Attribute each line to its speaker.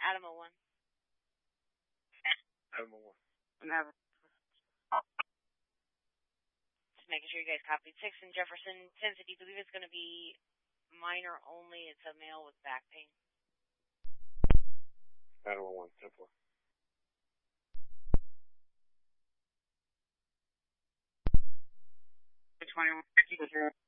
Speaker 1: Adam 01.
Speaker 2: Adam 01.
Speaker 1: Just making sure you guys copied 6 in Jefferson. 1050, believe it's going to be minor only. It's a male with back pain.
Speaker 2: Adam 01, 10-4.
Speaker 3: 21, 50.